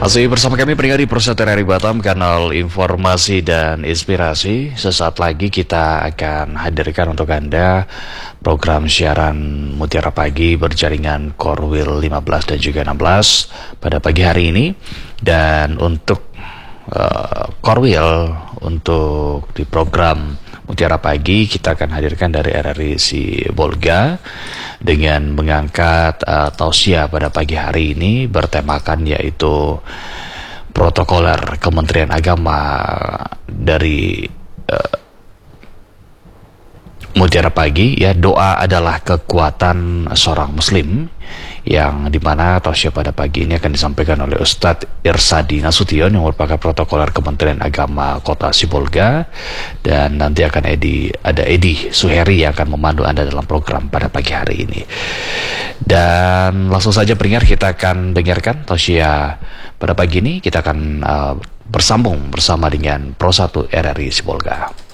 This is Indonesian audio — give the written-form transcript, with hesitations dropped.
Masih bersama kami pendengar di Pro1 RRI Batam, kanal informasi dan inspirasi. Sesaat lagi kita akan hadirkan untuk Anda program siaran Mutiara Pagi berjaringan Korwil 15 dan juga 16 pada pagi hari ini. Dan untuk Korwil, untuk di program Mutiara Pagi, kita akan hadirkan dari RRI Sibolga dengan mengangkat tausiah pada pagi hari ini bertemakan yaitu protokoler Kementerian Agama dari Mutiara Pagi, ya, doa adalah kekuatan seorang muslim, yang dimana tausiah pada pagi ini akan disampaikan oleh Ustadz Irsadi Nasution yang merupakan protokoler Kementerian Agama Kota Sibolga, dan nanti akan ada Edi Suheri yang akan memandu Anda dalam program pada pagi hari ini. Dan langsung saja pendengar, kita akan dengarkan tausiah pada pagi ini. Kita akan bersambung bersama dengan Pro1 RRI Sibolga.